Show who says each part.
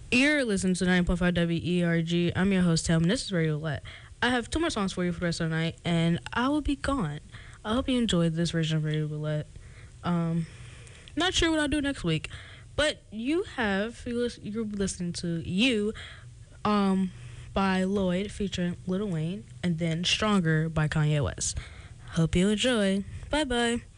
Speaker 1: You're listening to 9.5 WERG. I'm your host, Tim, and this is Radio Let. I have two more songs for you for the rest of the night, and I will be gone. I hope you enjoyed this version of Radio Roulette. Not sure what I'll do next week, but you're listening to You by Lloyd featuring Lil Wayne, and then Stronger by Kanye West. Hope you enjoy. Bye-bye.